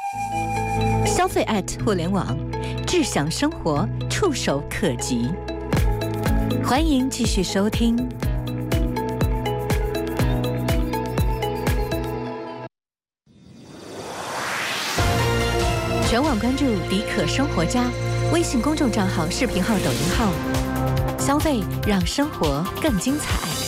消费互联网，智享生活，触手可及。欢迎继续收听。全网关注迪可生活家，微信公众账号、视频号、抖音号，消费让生活更精彩。